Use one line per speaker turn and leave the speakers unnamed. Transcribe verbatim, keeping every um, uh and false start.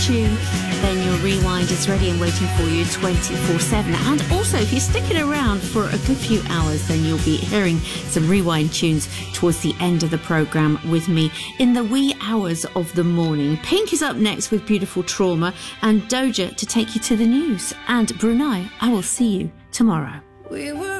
tune, then your rewind is ready and waiting for you twenty-four seven. And also, if you're sticking around for a good few hours, then you'll be hearing some rewind tunes towards the end of the programme with me in the wee hours of the morning. Pink is up next with Beautiful Trauma, and Doja to take you to the news. And Brunei, I will see you tomorrow.
We were